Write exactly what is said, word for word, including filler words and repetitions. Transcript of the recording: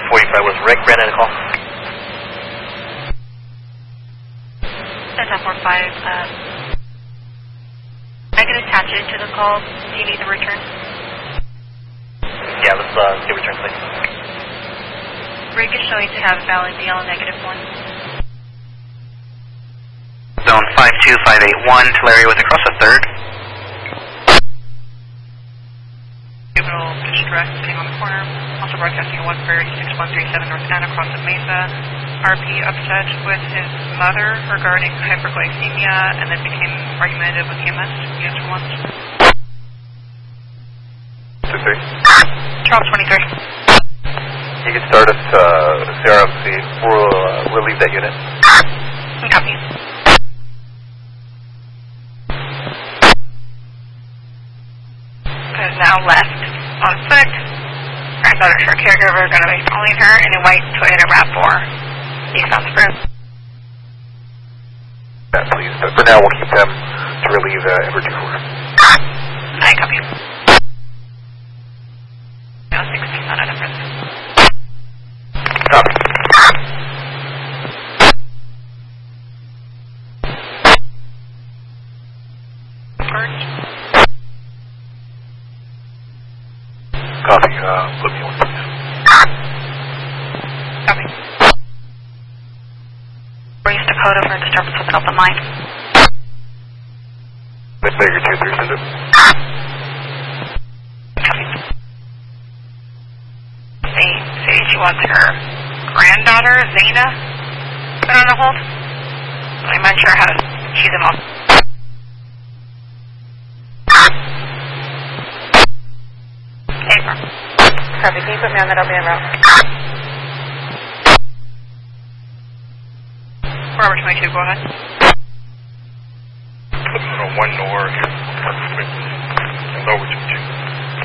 forty-five was Rick. Brandon, a call. ten forty-five, uh, I can attach it to the call. Do you need the return? Yeah, let's uh, get return, please. Rick is showing to have valid D L negative one. Zone five two five eight one, Tulare with across the third. Juvenile distress sitting on the corner. Also broadcasting one bird six one three seven North End across the Mesa. R P upset with his mother regarding hyperglycemia and then became argumentative with E M S. Yes, for once. two-three. Charles twenty-three. You can start us, uh, C R M C. We'll, uh, we'll leave that unit. Copy. Has now left on foot. Granddaughter, her caregiver, are going to be following her in a white Toyota RAV four. East on Spruce. Yeah, please. But for now, we'll keep them to relieve uh, Ember two four. I copy. No, sixteen, not a difference. Copy. First. Copy. Uh, look me one, please. Copy. Raise Dakota for disturbance with an open line. Let's make your two three send it. Copy. Say, say she wants her granddaughter, Zayna, put on a hold. I'm not sure how to, she's involved. April. Copy, can you put me on that? I'll be en route. Robert twenty-two, go ahead. One north.